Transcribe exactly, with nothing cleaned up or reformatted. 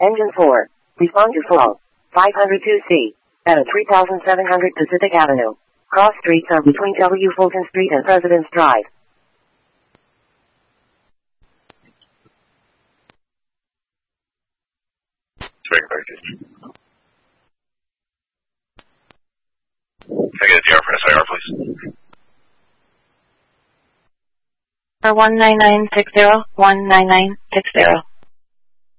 Engine four. Respond to fall. five oh two C. At a three thousand seven hundred Pacific Avenue. Cross streets are between W. Fulton Street and President's Drive. Can I get a D R for S I R, please? For one nine nine six zero, one nine nine six zero.